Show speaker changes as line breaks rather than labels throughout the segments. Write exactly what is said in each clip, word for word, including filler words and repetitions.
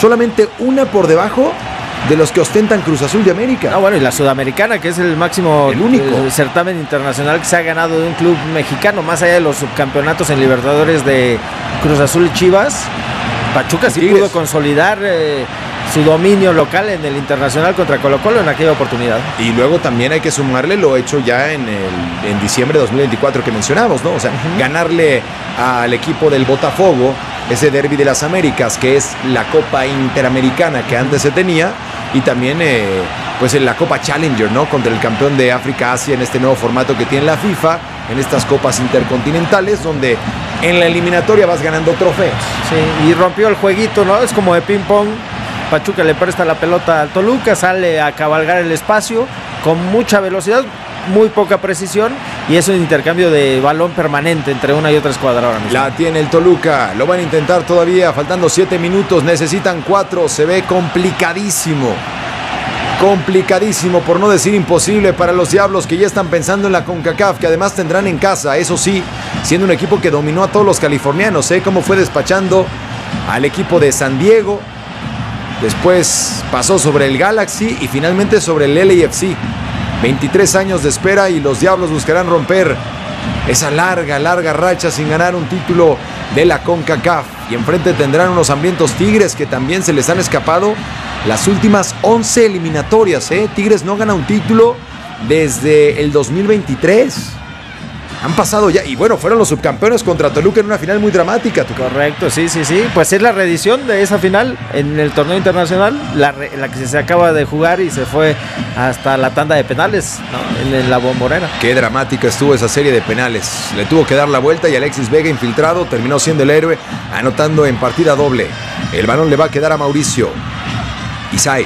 solamente una por debajo de los que ostentan Cruz Azul de América.
Ah, bueno, y la Sudamericana, que es el máximo
el único
eh, certamen internacional que se ha ganado de un club mexicano, más allá de los subcampeonatos en Libertadores de Cruz Azul y Chivas. Pachuca sí
Tigres
pudo consolidar eh, su dominio local en el internacional contra Colo-Colo en aquella oportunidad.
Y luego también hay que sumarle lo hecho ya en, el, en diciembre de dos mil veinticuatro que mencionamos, ¿no? O sea, uh-huh. ganarle al equipo del Botafogo ese derbi de las Américas, que es la Copa Interamericana que antes se tenía, y también eh, pues en la Copa Challenger, ¿no? Contra el campeón de África Asia en este nuevo formato que tiene la FIFA, en estas copas intercontinentales, donde en la eliminatoria vas ganando trofeos.
Sí, y rompió el jueguito, ¿no? Es como de ping pong. Pachuca le presta la pelota al Toluca, sale a cabalgar el espacio con mucha velocidad, muy poca precisión, y es un intercambio de balón permanente entre una y otra escuadra ahora mismo.
La tiene el Toluca, lo van a intentar todavía, faltando siete minutos, necesitan cuatro, se ve complicadísimo. Complicadísimo, por no decir imposible, para los Diablos, que ya están pensando en la CONCACAF, que además tendrán en casa, eso sí, siendo un equipo que dominó a todos los californianos, ¿eh? Cómo fue despachando al equipo de San Diego, después pasó sobre el Galaxy y finalmente sobre el L A F C. veintitrés años de espera y los Diablos buscarán romper esa larga, larga racha sin ganar un título de la CONCACAF. Y enfrente tendrán unos hambrientos Tigres que también se les han escapado las últimas once eliminatorias, ¿eh? Tigres no gana un título desde el dos mil veintitrés. Han pasado ya, y bueno, fueron los subcampeones contra Toluca en una final muy dramática. ¿Tú?
Correcto, sí, sí, sí. Pues es la reedición de esa final en el torneo internacional, la, re, la que se acaba de jugar y se fue hasta la tanda de penales, ¿no? en, en la Bombonera.
Qué dramática estuvo esa serie de penales. Le tuvo que dar la vuelta y Alexis Vega, infiltrado, terminó siendo el héroe, anotando en partida doble. El balón le va a quedar a Mauricio Isaías.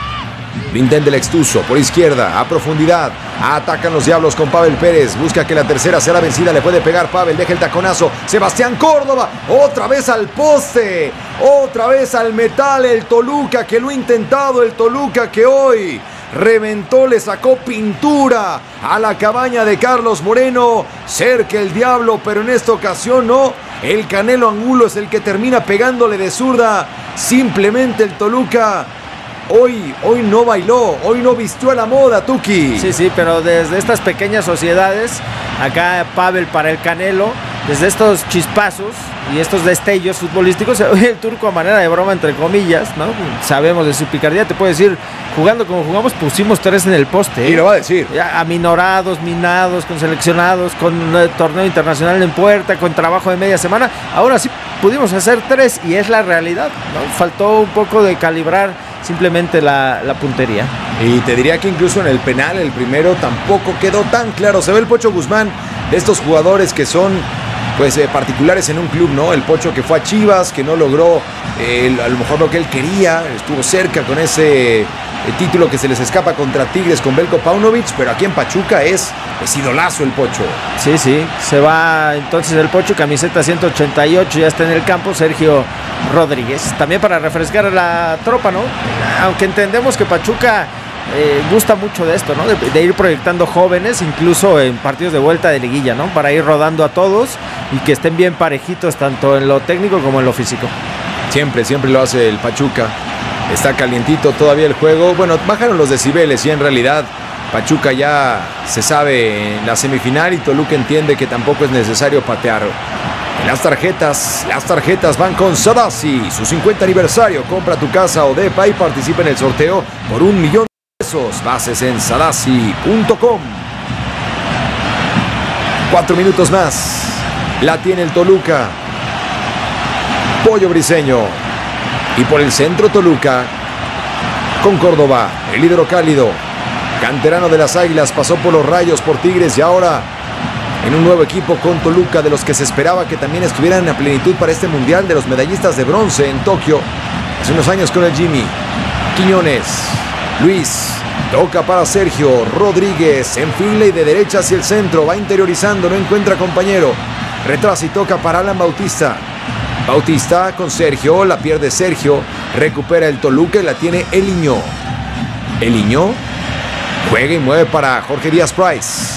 Lo intenta el Extuso por izquierda, a profundidad. Atacan los Diablos con Pavel Pérez. Busca que la tercera sea la vencida. Le puede pegar Pavel, deja el taconazo. Sebastián Córdoba, otra vez al poste. Otra vez al metal el Toluca, que lo ha intentado. El Toluca que hoy reventó, le sacó pintura a la cabaña de Carlos Moreno. Cerca el Diablo, pero en esta ocasión no. El Canelo Angulo es el que termina pegándole de zurda. Simplemente el Toluca Hoy, hoy no bailó, hoy no vistió a la moda, Tuki.
Sí, sí, pero desde estas pequeñas sociedades, acá Pavel para el Canelo, desde estos chispazos y estos destellos futbolísticos, el Turco a manera de broma, entre comillas, ¿no? Sabemos de su picardía, te puedo decir, jugando como jugamos, pusimos tres en el poste. ¿eh?
Y lo va a decir.
Ya, aminorados, minados, con seleccionados, con un torneo internacional en puerta, con trabajo de media semana. Ahora sí pudimos hacer tres y es la realidad, ¿no? Faltó un poco de calibrar simplemente la, la puntería.
Y te diría que incluso en el penal, el primero tampoco quedó tan claro. Se ve el Pocho Guzmán, de estos jugadores que son pues eh, particulares en un club, ¿no? El Pocho que fue a Chivas, que no logró eh, a lo mejor lo que él quería, estuvo cerca con ese eh, título que se les escapa contra Tigres con Belko Paunovic, pero aquí en Pachuca es, es idolazo el Pocho.
Sí, sí, se va entonces el Pocho, camiseta ciento ochenta y ocho, ya está en el campo Sergio Rodríguez, también para refrescar a la tropa, ¿no? Aunque entendemos que Pachuca eh, gusta mucho de esto, ¿no? De, de ir proyectando jóvenes, incluso en partidos de vuelta de liguilla, ¿no? Para ir rodando a todos y que estén bien parejitos, tanto en lo técnico como en lo físico.
Siempre, siempre lo hace el Pachuca. Está calientito todavía el juego. Bueno, bajaron los decibeles y en realidad Pachuca ya se sabe en la semifinal y Toluca entiende que tampoco es necesario patear. Las tarjetas, las tarjetas van con Sadasi, su cincuenta aniversario. Compra tu casa o depa y participa en el sorteo por un millón de pesos. Bases en sadasi punto com. Cuatro minutos más. La tiene el Toluca. Pollo Briseño. Y por el centro Toluca. Con Córdoba, el hidrocálido. Canterano de las Águilas, pasó por los Rayos, por Tigres y ahora en un nuevo equipo con Toluca, de los que se esperaba que también estuvieran a plenitud para este mundial, de los medallistas de bronce en Tokio hace unos años con el Jimmy. Quiñones, Luis, toca para Sergio Rodríguez, enfila y de derecha hacia el centro, va interiorizando, no encuentra compañero, retrasa y toca para Alan Bautista. Bautista con Sergio, la pierde Sergio, recupera el Toluca y la tiene Eliño. Eliño juega y mueve para Jorge Díaz Price.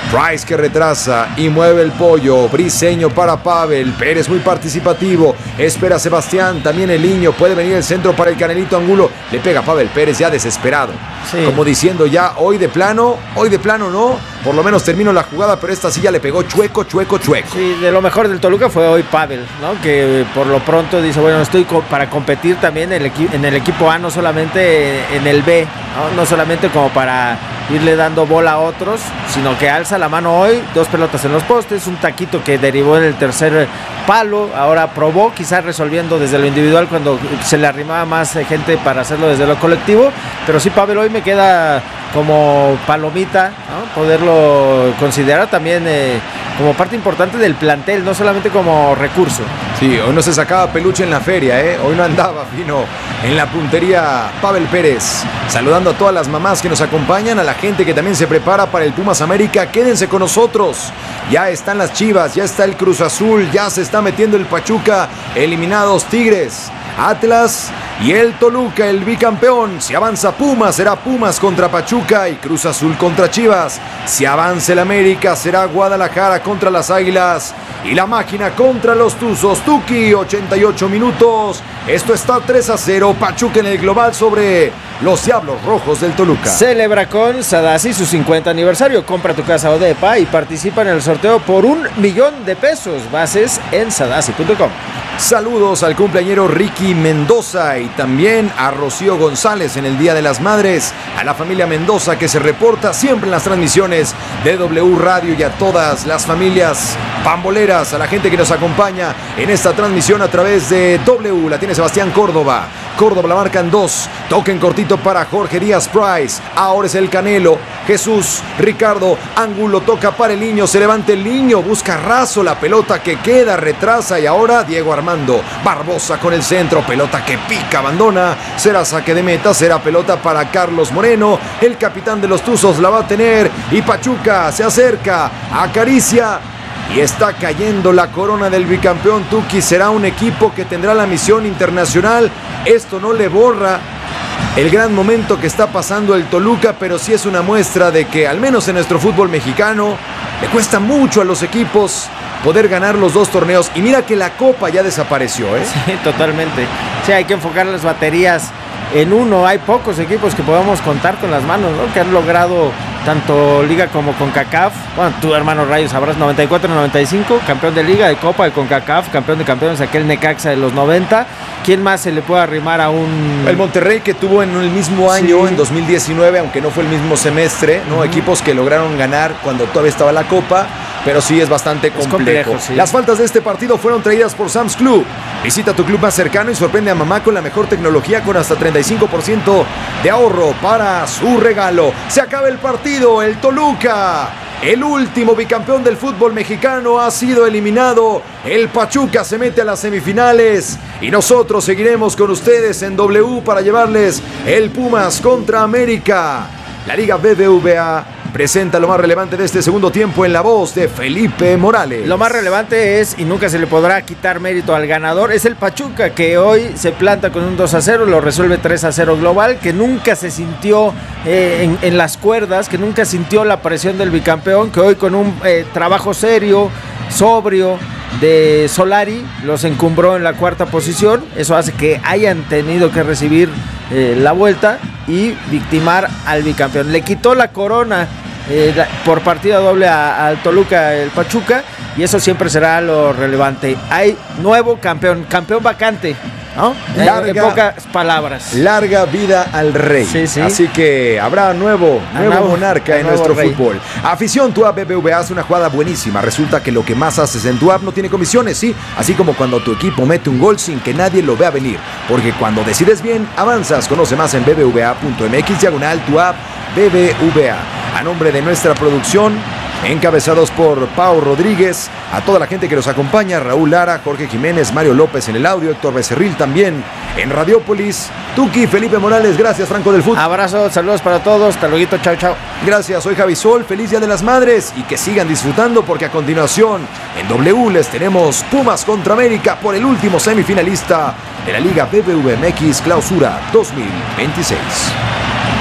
Price que retrasa y mueve el pollo. Briseño para Pavel. Pérez muy participativo. Espera Sebastián. También el niño. Puede venir el centro para el Canelito Angulo. Le pega Pavel Pérez ya desesperado. Sí. Como diciendo ya hoy de plano, hoy de plano no. Por lo menos termino la jugada, pero esta sí ya le pegó chueco, chueco, chueco.
Sí, de lo mejor del Toluca fue hoy Pavel, ¿no? Que por lo pronto dice, bueno, estoy co- para competir también en el, equi- en el equipo A, no solamente en el B, ¿no? No solamente como para irle dando bola a otros, sino que alza la mano hoy, dos pelotas en los postes, un taquito que derivó en el tercer palo, ahora probó, quizás resolviendo desde lo individual cuando se le arrimaba más gente para hacerlo desde lo colectivo, pero sí Pavel hoy me queda como palomita, ¿no? Poderlo considerar también eh, como parte importante del plantel, no solamente como recurso.
Sí, hoy no se sacaba peluche en la feria, ¿eh? Hoy no andaba fino en la puntería Pavel Pérez. Saludando a todas las mamás que nos acompañan, a la gente que también se prepara para el Pumas América. Quédense con nosotros. Ya están las Chivas, ya está el Cruz Azul, ya se está metiendo el Pachuca. Eliminados Tigres, Atlas y el Toluca, el bicampeón. Si avanza Pumas, será Pumas contra Pachuca y Cruz Azul contra Chivas. Si avanza el América, será Guadalajara contra las Águilas y la Máquina contra los Tuzos. Tuki, ochenta y ocho minutos. Esto está tres a cero. Pachuca en el global sobre los Diablos Rojos del Toluca.
Celebra con Sadasi su cincuenta aniversario. Compra tu casa o depa y participa en el sorteo por un millón de pesos. Bases en sadasi punto com.
Saludos al cumpleañero Ricky Mendoza y también a Rocío González en el Día de las Madres, a la familia Mendoza que se reporta siempre en las transmisiones de W Radio y a todas las familias pamboleras, a la gente que nos acompaña en esta transmisión a través de W. La tiene Sebastián Córdoba. Córdoba la marcan dos. Toquen cortito para Jorge Díaz Price. Ahora es el Canelo. Jesús, Ricardo, Ángulo toca para el niño. Se levanta el niño. Busca Razo. La pelota que queda, retrasa. Y ahora Diego Armando Barbosa con el centro. Pelota que pica, abandona. Será saque de meta. Será pelota para Carlos Moreno. El capitán de los Tuzos la va a tener. Y Pachuca se acerca. Acaricia. Y está cayendo la corona del bicampeón. Tuki será un equipo que tendrá la misión internacional. Esto no le borra el gran momento que está pasando el Toluca, pero sí es una muestra de que al menos en nuestro fútbol mexicano le cuesta mucho a los equipos poder ganar los dos torneos. Y mira que la Copa ya desapareció, ¿eh?
Sí, totalmente. Sí, hay que enfocar las baterías en uno. Hay pocos equipos que podamos contar con las manos, ¿no? Que han logrado tanto Liga como CONCACAF. Bueno, tu hermano Rayo sabrás, noventa y cuatro noventa y cinco, campeón de Liga, de Copa, de CONCACAF, campeón de campeones, aquel Necaxa de los noventa. ¿Quién más se le puede arrimar a un...?
El Monterrey, que tuvo en el mismo año, sí, en dos mil diecinueve, aunque no fue el mismo semestre, ¿no? Uh-huh. Equipos que lograron ganar cuando todavía estaba la Copa, pero sí es bastante complejo. Es complejo, sí. Las faltas de este partido fueron traídas por Sam's Club. Visita tu club más cercano y sorprende a mamá con la mejor tecnología con hasta treinta y cinco por ciento de ahorro para su regalo. Se acaba el partido, el Toluca, el último bicampeón del fútbol mexicano, ha sido eliminado. El Pachuca se mete a las semifinales y nosotros seguiremos con ustedes en W para llevarles el Pumas contra América. La Liga B B V A presenta lo más relevante de este segundo tiempo en la voz de Felipe Morales.
Lo más relevante es, y nunca se le podrá quitar mérito al ganador, es el Pachuca, que hoy se planta con un dos a cero, lo resuelve tres a cero global, que nunca se sintió eh, en, en las cuerdas, que nunca sintió la presión del bicampeón, que hoy con un eh, trabajo serio, sobrio de Solari, los encumbró en la cuarta posición. Eso hace que hayan tenido que recibir eh, la vuelta y victimar al bicampeón. Le quitó la corona eh, la, por partida doble a, al Toluca, el Pachuca, y eso siempre será lo relevante. Hay nuevo campeón, campeón vacante, ¿no?
Larga,
en pocas palabras.
Larga vida al rey.
Sí, sí.
Así que habrá nuevo, nuevo, nuevo monarca en nuestro rey. Fútbol. Afición, tu app B B V A hace una jugada buenísima. Resulta que lo que más haces en tu app no tiene comisiones, ¿sí? Así como cuando tu equipo mete un gol sin que nadie lo vea venir. Porque cuando decides bien, avanzas. Conoce más en bbva.mx diagonal tu app B B V A. A nombre de nuestra producción, encabezados por Pau Rodríguez, a toda la gente que nos acompaña, Raúl Lara, Jorge Jiménez, Mario López en el audio, Héctor Becerril también en Radiópolis, Tuki, Felipe Morales, gracias Franco del Fútbol.
Abrazo, saludos para todos, hasta luego, chao, chao.
Gracias, soy Javi Sol, feliz Día de las Madres y que sigan disfrutando porque a continuación en W les tenemos Pumas contra América por el último semifinalista de la Liga B B V M X Clausura dos mil veintiséis.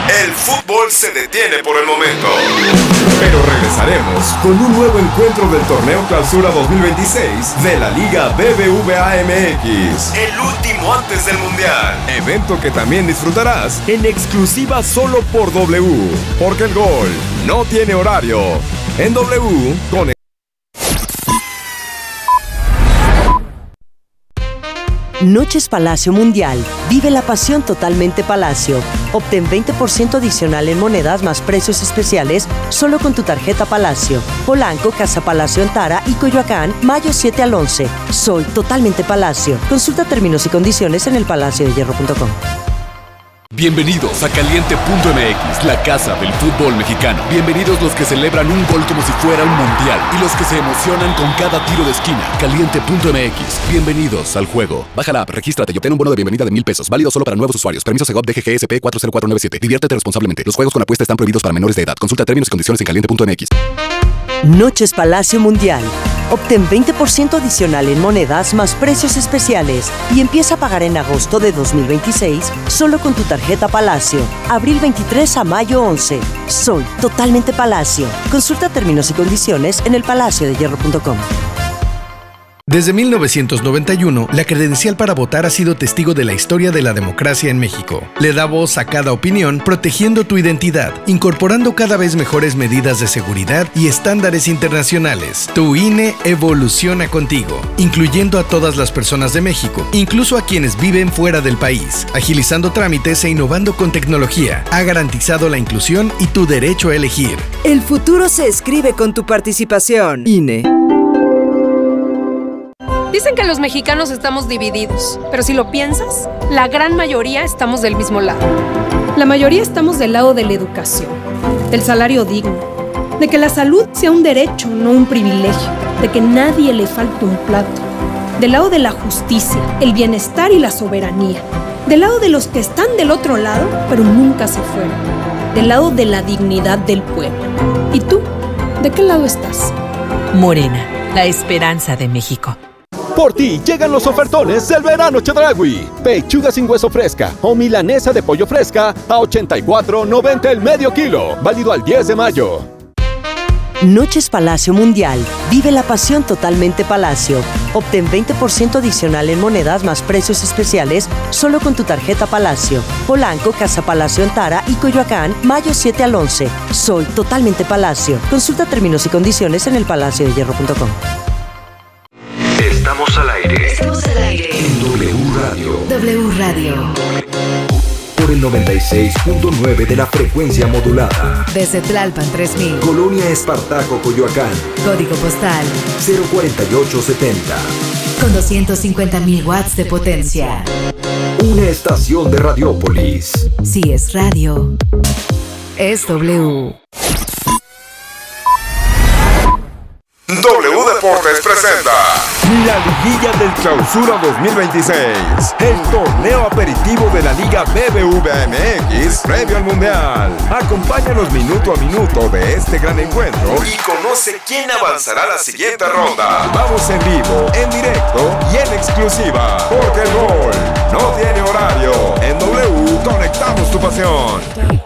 El fútbol se detiene por el momento, pero regresaremos con un nuevo encuentro del Torneo Clausura dos mil veintiséis de la Liga B B V A M X, el último antes del Mundial, evento que también disfrutarás en exclusiva solo por W, porque el gol no tiene horario. En W, con el...
Noches Palacio Mundial. Vive la pasión totalmente Palacio. Obtén veinte por ciento adicional en monedas más precios especiales solo con tu tarjeta Palacio. Polanco, Casa Palacio Antara y Coyoacán, mayo siete al once. Soy totalmente Palacio. Consulta términos y condiciones en el palacio de hierro punto com.
Bienvenidos a Caliente punto M X, la casa del fútbol mexicano. Bienvenidos los que celebran un gol como si fuera un mundial y los que se emocionan con cada tiro de esquina. Caliente punto M X, bienvenidos al juego. Baja la app, regístrate y obtén un bono de bienvenida de mil pesos, válido solo para nuevos usuarios. Permiso Segov D G G S P cuatro cero cuatro nueve siete. Diviértete responsablemente. Los juegos con apuesta están prohibidos para menores de edad. Consulta términos y condiciones en Caliente punto M X.
Noches Palacio Mundial. Obtén veinte por ciento adicional en monedas más precios especiales y empieza a pagar en agosto de dos mil veintiséis solo con tu tarjeta Palacio. Abril veintitrés a mayo once. Soy totalmente Palacio. Consulta términos y condiciones en el palacio de hierro punto com.
Desde mil novecientos noventa y uno, la credencial para votar ha sido testigo de la historia de la democracia en México. Le da voz a cada opinión, protegiendo tu identidad, incorporando cada vez mejores medidas de seguridad y estándares internacionales. Tu I N E evoluciona contigo, incluyendo a todas las personas de México, incluso a quienes viven fuera del país, agilizando trámites e innovando con tecnología. Ha garantizado la inclusión y tu derecho a elegir.
El futuro se escribe con tu participación. I N E.
Dicen que los mexicanos estamos divididos, pero si lo piensas, la gran mayoría estamos del mismo lado. La mayoría estamos del lado de la educación, del salario digno, de que la salud sea un derecho, no un privilegio, de que nadie le falte un plato, del lado de la justicia, el bienestar y la soberanía, del lado de los que están del otro lado, pero nunca se fueron, del lado de la dignidad del pueblo. ¿Y tú? ¿De qué lado estás?
Morena, la esperanza de México.
Por ti llegan los ofertones del verano Chedraui. Pechuga sin hueso fresca o milanesa de pollo fresca a ochenta y cuatro noventa el medio kilo. Válido al diez de mayo.
Noches Palacio Mundial. Vive la pasión totalmente Palacio. Obtén veinte por ciento adicional en monedas más precios especiales solo con tu tarjeta Palacio. Polanco, Casa Palacio Antara y Coyoacán, mayo siete al once. Soy totalmente Palacio. Consulta términos y condiciones en el palacio de hierro punto com.
Estamos al aire.
Estamos al aire.
En W Radio.
W Radio.
Por el noventa y seis punto nueve de la frecuencia modulada.
Desde Tlalpan tres mil.
Colonia Espartaco, Coyoacán.
Código postal
cero cuarenta y ocho setenta.
Con doscientos cincuenta mil watts de potencia.
Una estación de Radiópolis.
Si es radio, es W.
W Deportes presenta la liguilla del Clausura dos mil veintiséis, el torneo aperitivo de la Liga B B V A M X previo al Mundial. Acompáñanos minuto a minuto de este gran encuentro y conoce quién avanzará a la siguiente ronda. Vamos en vivo, en directo y en exclusiva, porque el gol no tiene horario. En W conectamos tu pasión.